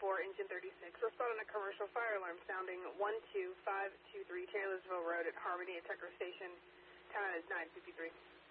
engine 36. Respond on a commercial fire alarm sounding 12523 Taylorsville Road at Harmony at Tucker Station. Time is 9:53.